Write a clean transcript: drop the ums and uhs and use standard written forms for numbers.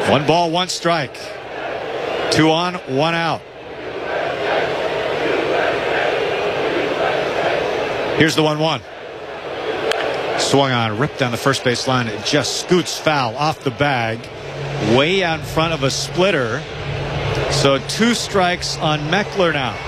1 ball, 1 strike. 2 on, 1 out. Here's the 1-1. Swung on, ripped down the first base line. It just scoots foul off the bag, way out in front of a splitter. So 2 strikes on Meckler now.